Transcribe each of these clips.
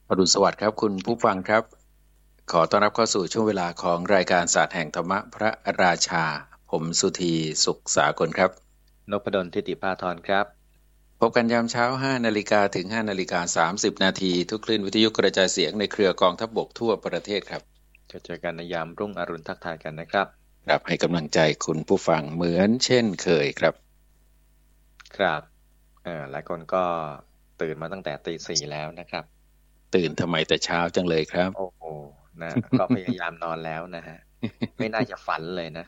อรุณสวัสดิ์ครับคุณผู้ฟังครับขอต้อนรับเข้าสู่ช่วงเวลาของรายการศาสตร์แห่งธรรมะพระราชาผมสุธีสุขสากลครับนพดลทิติภาธรครับพบกันยามเช้า 5 นาฬิกาถึง 5 นาฬิกา 30 นาทีทุกคลื่นวิทยุกระจายเสียงในเครือกองทัพบกทั่วประเทศครับจะเจอกันในยามรุ่งอรุณทักทายกันนะครับครับให้กำลังใจคุณผู้ฟังเหมือนเช่นเคยครับครับหลายคนก็ตื่นมาตั้งแต่ตี 4แล้วนะครับตื่นทำไมแต่เช้าจังเลยครับโอ้โหนะก็พยายามนอนแล้วนะฮะไม่น่าจะฝันเลยนะ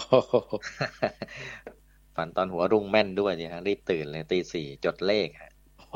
ฝันตอนหัวรุ่งแม่นด้วยเนี่ยฮะรีบตื่นเลยตี 4จดเลขฮะ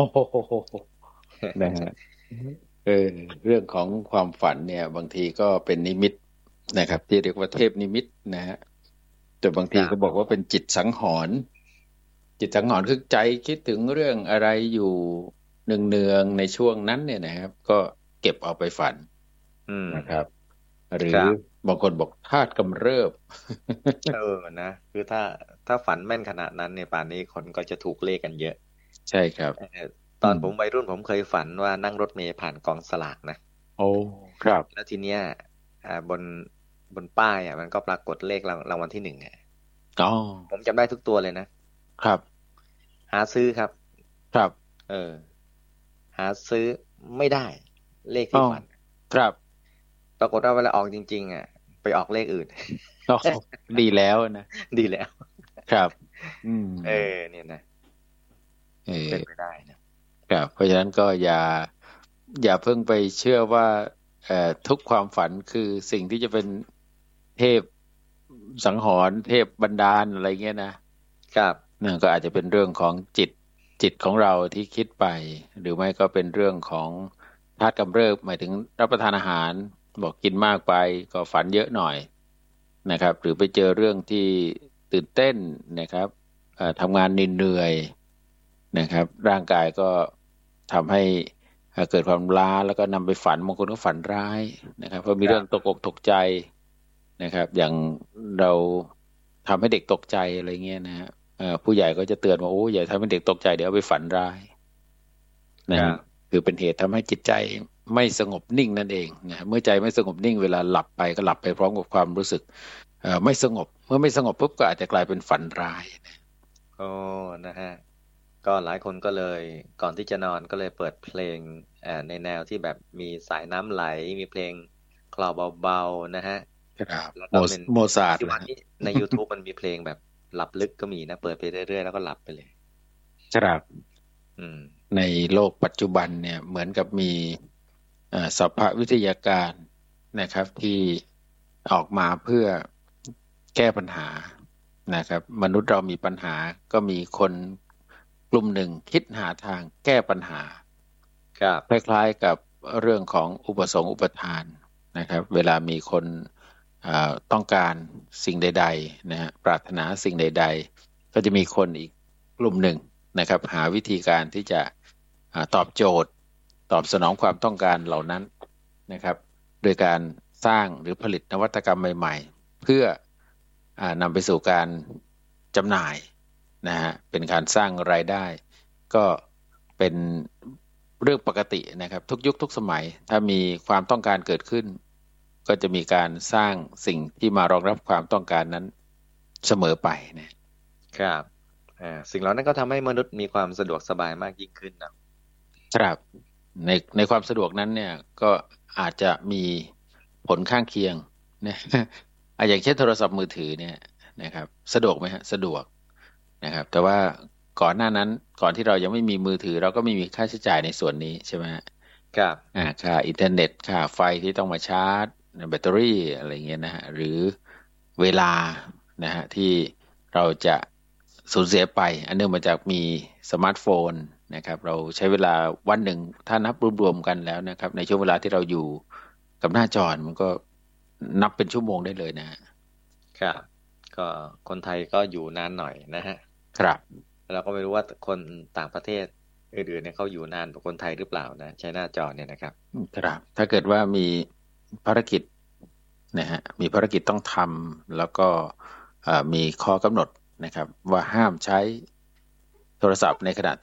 นะฮะเรื่องของความฝันเนี่ยบางทีก็เป็นนิมิตนะครับที่เรียกว่าเทพนิมิตนะฮะแต่บางทีก็บอกว่าเป็นจิตสังหรณ์จิตสังหรณ์คือใจคิดถึงเรื่องอะไรอยู่เนืองๆในช่วงนั้นเนี่ยนะครับก็เก็บเอาไปฝันนะครับหรือบางคนบอกธาตุกำเริบนะคือถ้าฝันแม่นขนาดนั้นเนี่ยป่านนี้คนก็จะถูกเลขกันเยอะใช่ครับตอนผมวัยรุ่นผมเคยฝันว่านั่งรถเมล์ผ่านกองสลากนะโอ้ครับแล้วทีเนี้ยบนป้ายมันก็ปรากฏเลขรางวัลที่ 1 อ๋อผมจำได้ทุกตัวเลยนะครับหาซื้อครับครับหาซื้อไม่ได้เลขที่ฝันครับปรากฏว่าเวลาออกจริงๆไปออกเลขอื่นดีแล้วนะดีแล้วครับเนี่ยนะเป็นไปได้นะครับเพราะฉะนั้นก็อย่าเพิ่งไปเชื่อว่าทุกความฝันคือสิ่งที่จะเป็นเทพสังหรณ์เทพบันดาลอะไรเงี้ยนะครับนั่นก็อาจจะเป็นเรื่องของจิตของเราที่คิดไปหรือไม่ก็เป็นเรื่องของธาตุกำเริบหมายถึงรับประทานอาหารบอกกินมากไปก็ฝันเยอะหน่อยนะครับหรือไปเจอเรื่องที่ตื่นเต้นนะครับทำงานเหนื่อยนะครับร่างกายก็ทำให้เกิดความล้าแล้วก็นำไปฝันบางคนก็ฝันร้ายนะครับเพราะมีเรื่องตกอกตกใจนะครับอย่างเราทำให้เด็กตกใจอะไรเงี้ยนะฮะผู้ใหญ่ก็จะเตือนว่าโอ้อย่าทำให้เด็กตกใจเดี๋ยวเอาไปฝันร้ายนะคือเป็นเหตุทำให้จิตใจไม่สงบนิ่งนั่นเองนะเมื่อใจไม่สงบนิ่งเวลาหลับไปก็หลับไปพร้อมกับความรู้สึกไม่สงบเมื่อไม่สงบปุ๊บก็อาจจะกลายเป็นฝันร้ายโอ้นะฮะก็หลายคนก็เลยก่อนที่จะนอนก็เลยเปิดเพลงในแนวที่แบบมีสายน้ำไหลมีเพลงคลอเบาๆนะฮะแล้วก็โมซาร์ทใน YouTube มันมีเพลงแบบหลับลึกก็มีนะเปิดไปเรื่อยๆแล้วก็หลับไปเลยครับในโลกปัจจุบันเนี่ยเหมือนกับมีสภาวิทยาการนะครับที่ออกมาเพื่อแก้ปัญหานะครับมนุษย์เรามีปัญหาก็มีคนกลุ่มหนึ่งคิดหาทางแก้ปัญหาคล้ายๆกับเรื่องของอุปสงค์อุปทานนะครับเวลามีคนต้องการสิ่งใดๆนะฮะปรารถนาสิ่งใดๆก็จะมีคนอีกกลุ่มหนึ่งนะครับหาวิธีการที่จะตอบโจทย์ตอบสนองความต้องการเหล่านั้นนะครับโดยการสร้างหรือผลิตนวัตกรรมใหม่ๆเพื่อนำไปสู่การจำหน่ายนะฮะเป็นการสร้างรายได้ก็เป็นเรื่องปกตินะครับทุกยุคทุกสมัยถ้ามีความต้องการเกิดขึ้นก็จะมีการสร้างสิ่งที่มารองรับความต้องการนั้นเสมอไปนะครับสิ่งเหล่านั้นก็ทำให้มนุษย์มีความสะดวกสบายมากยิ่งขึ้นนะครับในความสะดวกนั้นเนี่ยก็อาจจะมีผลข้างเคียงนะอย่างเช่นโทรศัพท์มือถือเนี่ยนะครับสะดวกไหมฮะสะดวกนะครับแต่ว่าก่อนหน้านั้นก่อนที่เรายังไม่มีมือถือเราก็ไม่มีค่าใช้จ่ายในส่วนนี้ใช่ไหมครับค่าอินเทอร์เน็ตค่าไฟที่ต้องมาชาร์จแบตเตอรี่อะไรเงี้ยนะฮะหรือเวลานะฮะที่เราจะสูญเสียไปอันเนื่องมาจากมีสมาร์ทโฟนนะครับเราใช้เวลาวันหนึ่งถ้านับรวมๆกันแล้วนะครับในช่วงเวลาที่เราอยู่กับหน้าจอมันก็นับเป็นชั่วโมงได้เลยนะครับก็คนไทยก็อยู่นานหน่อยนะฮะครับเราก็ไม่รู้ว่าคนต่างประเทศอื่นๆเนี่ยเขาอยู่นานกว่าคนไทยหรือเปล่านะใช้หน้าจอเนี่ยนะครับครับถ้าเกิดว่ามีภารกิจนะฮะมีภารกิจต้องทำแล้วก็มีข้อกำหนดนะครับว่าห้ามใช้โทรศัพท์ในขณะ